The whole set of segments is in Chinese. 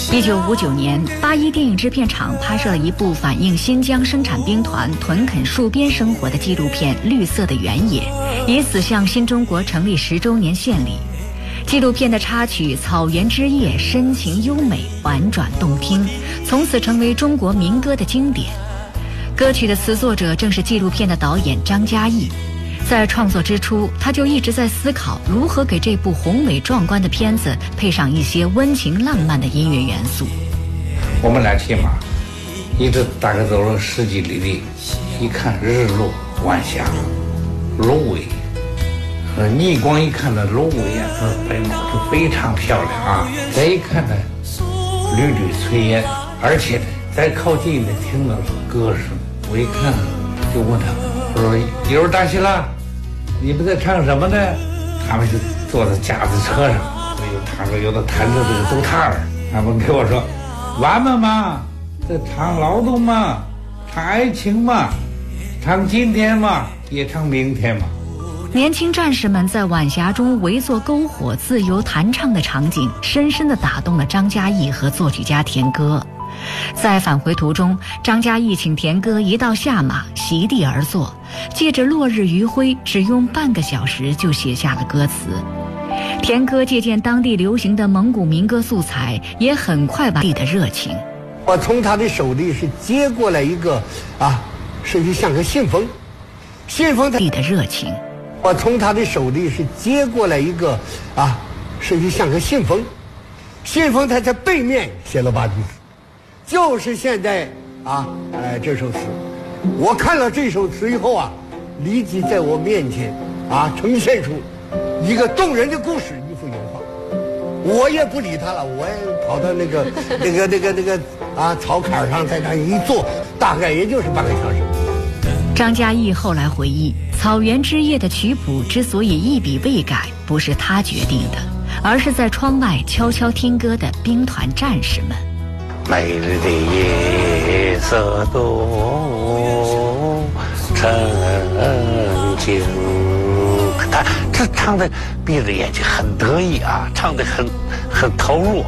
1959年，81电影制片厂拍摄了一部反映新疆生产兵团屯垦戍边生活的纪录片《绿色的原野》，以此向新中国成立10周年献礼。纪录片的插曲《草原之夜》深情优美、婉转动听，从此成为中国民歌的经典。歌曲的词作者正是纪录片的导演张嘉译。在创作之初，他就一直在思考如何给这部宏伟壮观的片子配上一些温情浪漫的音乐元素。 我们来骑马，一直大概走了10几里地，一看日落、晚霞、芦苇，逆光一看那芦苇啊，白毛就非常漂亮啊。再一看呢，缕缕炊烟，而且呢，再靠近呢，听到了歌声。我一看就问他，我说：“一会儿大戏了。”你们在唱什么呢？他们就坐在架子车上，他说有的弹着这个豆踏儿，他们跟我说：“娃们嘛，这唱劳动嘛，唱爱情嘛，唱今天嘛，也唱明天嘛。” 年轻战士们在晚霞中围坐篝火、自由弹唱的场景，深深地打动了张嘉译和作曲家田歌。在返回途中，张嘉译请田歌一道下马，席地而坐，借着落日余晖，只用半个小时就写下了歌词。田歌借鉴当地流行的蒙古民歌素材，也很快把地的热情。 我从他的手里是接过来一个甚至像个信封，信封地的热情。 我从他的手里是接过来一个甚至像个信封，信封他在背面写了8句诗。就是现在这首诗，我看了这首诗以后立即在我面前呈现出一个动人的故事，一幅油画。我也不理他了，我也跑到那个草坎上，在那一坐，大概也就是半个小时。 张嘉译后来回忆，《草原之夜》的曲谱之所以一笔未改，不是他决定的，而是在窗外悄悄听歌的兵团战士们。 美丽的夜色都沉静，他这唱的闭着眼睛很得意唱的很投入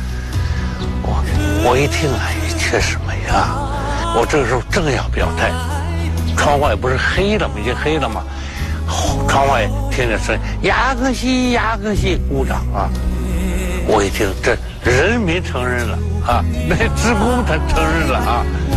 我一听确实美我这个时候正要表态，窗外不是黑了吗？已经黑了吗？窗外听着声音，呀个西呀个西，鼓掌我一听这人民承认了那职工他承认了